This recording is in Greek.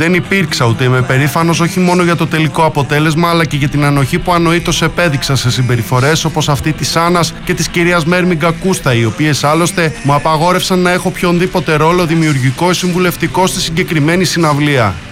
Δεν υπήρξα, ούτε είμαι περήφανος όχι μόνο για το τελικό αποτέλεσμα, αλλά και για την ανοχή που ανοήτως επέδειξα σε συμπεριφορές όπως αυτή της Άννας και της κυρίας Μέρμιγκα Κούστα, οι οποίες άλλωστε μου απαγόρευσαν να έχω οποιονδήποτε ρόλο δημιουργικό ή συμβουλευτικό στη συγκεκριμένη συναυλία.